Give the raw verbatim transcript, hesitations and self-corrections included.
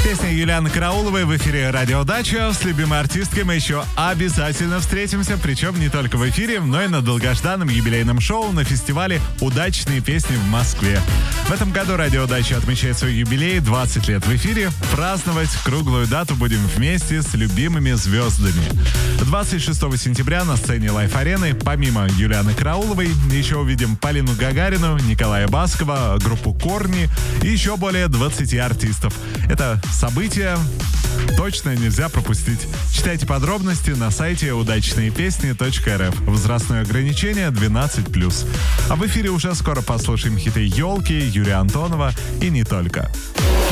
Песня Юлианы Карауловой в эфире «Радио Дача». С любимой артисткой мы еще обязательно встретимся, причем не только в эфире, но и на долгожданном юбилейном шоу на фестивале «Удачные песни» в Москве. В этом году «Радио Дача» отмечает свой юбилей, двадцать лет в эфире. Праздновать круглую дату будем вместе с любимыми звездами. двадцать шестого сентября на сцене Лайф-арены помимо Юлианы Карауловой еще увидим Полину Гагарину, Николая Баскова, группу «Корни» и еще более двадцати артистов. Это событие точно нельзя пропустить. Читайте подробности на сайте удачные песни точка эр эф. Возрастное ограничение двенадцать плюс. А в эфире уже скоро послушаем хиты «Елки», Юрия Антонова и не только.